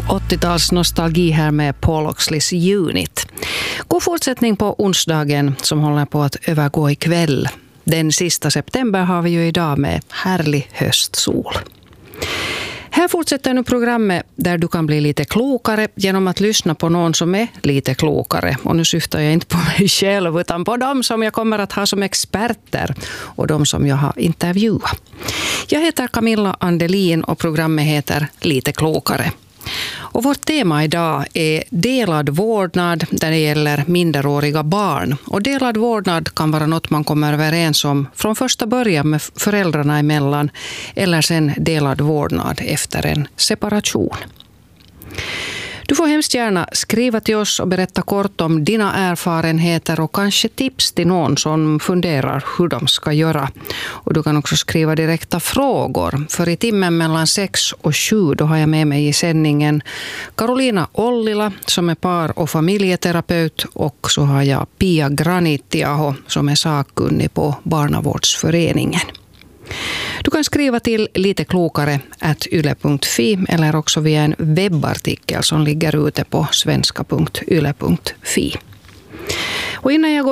80-tals nostalgi här med Paul Oxleys Unit. God fortsättning på onsdagen som håller på att övergå ikväll. Den sista september har vi ju idag med härlig höstsol. Här fortsätter nu programmet där du kan bli lite klokare genom att lyssna på någon som är lite klokare. Och nu syftar jag inte på mig själv utan på dem som jag kommer att ha som experter och de som jag har intervjuat. Jag heter Camilla Andelin och programmet heter Lite klokare. Och vårt tema idag är delad vårdnad där det gäller minderåriga barn. Och delad vårdnad kan vara något man kommer överens om från första början med föräldrarna emellan eller sen delad vårdnad efter en separation. Du får hemskt gärna skriva till oss och berätta kort om dina erfarenheter och kanske tips till någon som funderar hur de ska göra. Och du kan också skriva direkta frågor. För i timmen mellan 6 och 7 då har jag med mig i sändningen Karolina Ollila som är par- och familjeterapeut och så har jag Pia Granitiaho som är sakkunnig på Barnavårdsföreningen. Du kan skriva till liteklokare@yle.fi eller också via en webbartikel som ligger ute på svenska.yle.fi. Och innan jag går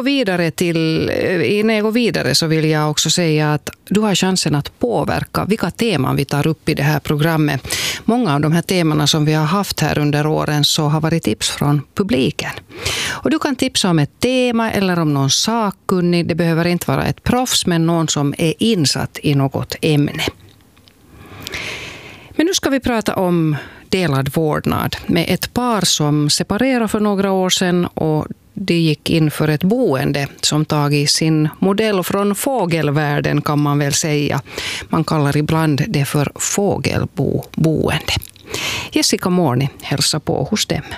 vidare så vill jag också säga att du har chansen att påverka vilka teman vi tar upp i det här programmet. Många av de här temana som vi har haft här under åren så har varit tips från publiken. Och du kan tipsa om ett tema eller om någon sakkunnig. Det behöver inte vara ett proffs men någon som är insatt i något ämne. Men nu ska vi prata om delad vårdnad med ett par som separerade för några år sedan och det gick in för ett boende som tagit sin modell från fågelvärlden kan man väl säga. Man kallar ibland det för fågelboende. Jessica Morni hälsar på hos dem.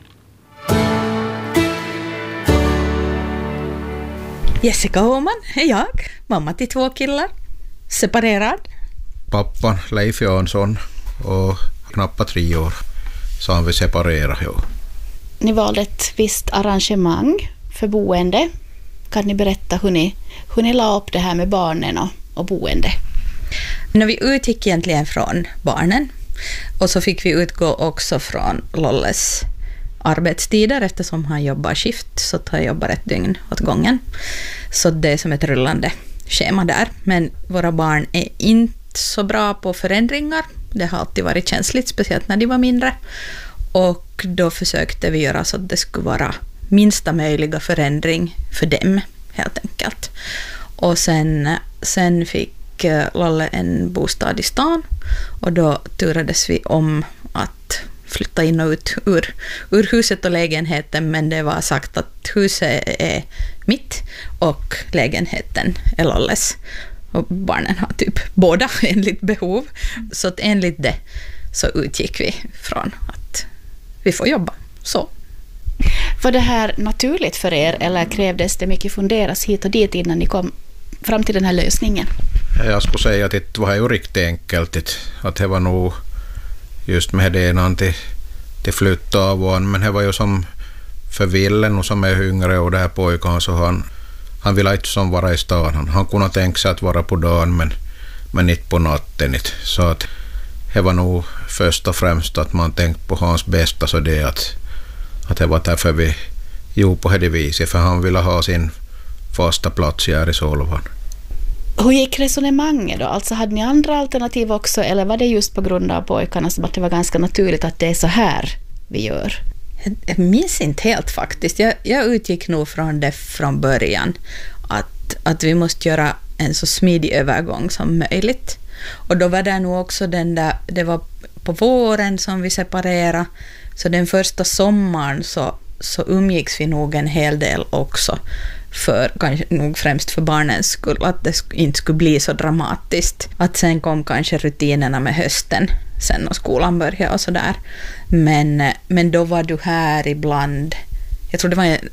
Jessica Åman är jag, mamma till 2 killar, separerad. Pappan Leif Jansson och knappt 3 år så han vill separera. Jo. Ni valde ett visst arrangemang för boende. Kan ni berätta hur ni la upp det här med barnen och boende? När vi utgick egentligen från barnen och så fick vi utgå också från Lolles arbetstider eftersom han jobbar skift så tar jag jobbar 1 dygn åt gången. Så det är som ett rullande schema där. Men våra barn är inte så bra på förändringar. Det har alltid varit känsligt, speciellt när de var mindre. Och då försökte vi göra så att det skulle vara minsta möjliga förändring för dem, helt enkelt. Och sen fick Lolle en bostad i stan och då turades vi om att flytta in och ut ur huset och lägenheten, men det var sagt att huset är mitt och lägenheten är Lolles. Och barnen har typ båda enligt behov. Så att enligt det så utgick vi från att vi får jobba så. Var det här naturligt för er eller krävdes det mycket funderas hit och dit innan ni kom fram till den här lösningen? Jag skulle säga att det var ju riktigt enkelt. Att det var nog just med det innan till flytta av honom. Men det var ju som för Villen och som är yngre och det här pojkan så han ville inte som vara i stan. Han kunde tänka sig att vara på dagen men inte på natten. Så att det var nog först och främst att man tänkte på hans bästa så det att det var därför vi gjorde på det viset. För han ville ha sin fasta plats här i Solvan. Hur gick resonemanget då? Alltså hade ni andra alternativ också eller var det just på grund av pojkarna som att det var ganska naturligt att det är så här vi gör? Jag minns inte helt faktiskt. Jag utgick nog från det från början att vi måste göra en så smidig övergång som möjligt. Och då var det nog också det var på våren som vi separerade. Så den första sommaren så umgicks vi nog en hel del också. För kanske nog främst för barnens skull. Att det inte skulle bli så dramatiskt. Att sen kom kanske rutinerna med hösten. Sen när skolan började och sådär. Men då var du här ibland. Jag tror det var